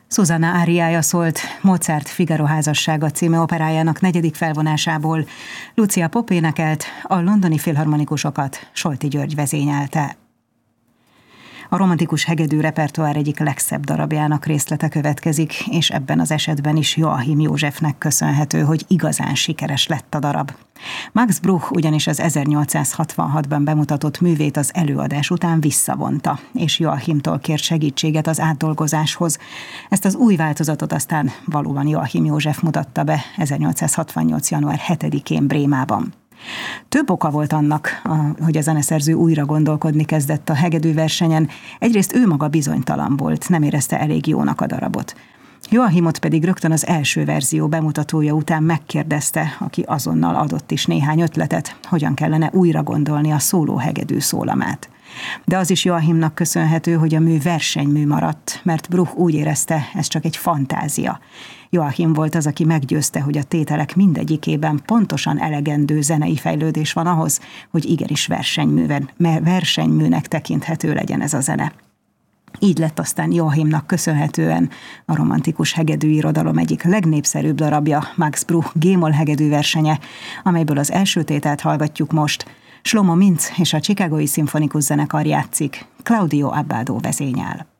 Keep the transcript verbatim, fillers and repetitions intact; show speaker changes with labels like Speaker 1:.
Speaker 1: Susanna áriája szólt Mozart Figaro házassága című operájának negyedik felvonásából. Lucia Pop énekelt, a londoni filharmonikusokat Solti György vezényelte. A romantikus hegedű repertoár egyik legszebb darabjának részlete következik, és ebben az esetben is Joachim Józsefnek köszönhető, hogy igazán sikeres lett a darab. Max Bruch ugyanis az ezernyolcszázhatvanhatban bemutatott művét az előadás után visszavonta, és Joachimtól kért segítséget az átdolgozáshoz. Ezt az új változatot aztán valóban Joachim József mutatta be ezernyolcszázhatvannyolc. január hetedikén Brémában. Több oka volt annak, hogy a zeneszerző újra gondolkodni kezdett a hegedűversenyen. Egyrészt ő maga bizonytalan volt, nem érezte elég jónak a darabot. Joachimot pedig rögtön az első verzió bemutatója után megkérdezte, aki azonnal adott is néhány ötletet, hogyan kellene újra gondolni a szóló hegedű szólamát. De az is Joachimnak köszönhető, hogy a mű versenymű maradt, mert Bruch úgy érezte, ez csak egy fantázia. Joachim volt az, aki meggyőzte, hogy a tételek mindegyikében pontosan elegendő zenei fejlődés van ahhoz, hogy igenis versenyműven, versenyműnek tekinthető legyen ez a zene. Így lett aztán Joachimnak köszönhetően a romantikus hegedűirodalom egyik legnépszerűbb darabja, Max Bruch G-moll hegedűversenye, amelyből az első tételt hallgatjuk most. Shlomo Mintz és a Chicagói Szimfonikus Zenekar játszik, Claudio Abbado vezényel.